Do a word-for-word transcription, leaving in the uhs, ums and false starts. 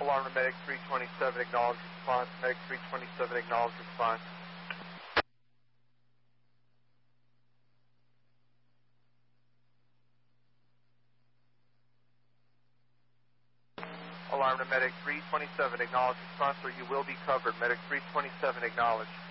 Alarm to Medic three twenty-seven, acknowledge response. Medic three twenty-seven, acknowledge response. Alarm to Medic three twenty-seven, acknowledge response, or you will be covered. Medic three twenty-seven, acknowledge.